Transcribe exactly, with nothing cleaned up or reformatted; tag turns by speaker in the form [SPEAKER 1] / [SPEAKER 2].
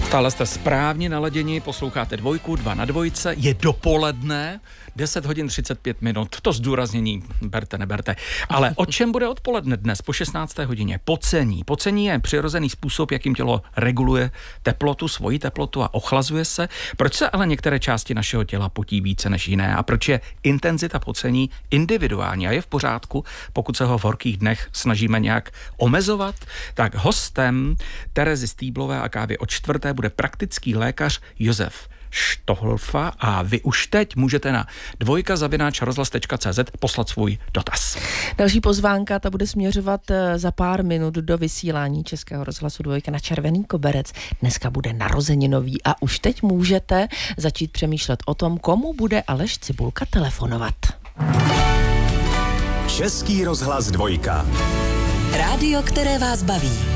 [SPEAKER 1] Stále jste správně naladěni, posloucháte Dvojku, dva na dvojce, je dopoledne, deset hodin třicet pět minut, to zdůraznění berte, neberte. Ale o čem bude odpoledne dnes po šestnácté hodině? Pocení. Pocení je přirozený způsob, jakým tělo reguluje teplotu, svoji teplotu a ochlazuje se. Proč se ale některé části našeho těla potí více než jiné a proč je intenzita pocení individuální a je v pořádku, pokud se ho v horkých dnech snažíme nějak omezovat? Tak hostem Terezy Stýblové a kávy o čtvrté bude praktický lékař Josef Štohlfa a vy už teď můžete na dvojka zavináč rozhlas tečka cé zet poslat svůj dotaz.
[SPEAKER 2] Další pozvánka, ta bude směřovat za pár minut do vysílání Českého rozhlasu Dvojka na Červený koberec. Dneska bude narozeninový a už teď můžete začít přemýšlet o tom, komu bude Aleš Cibulka telefonovat.
[SPEAKER 3] Český rozhlas Dvojka.
[SPEAKER 4] Rádio, které vás baví.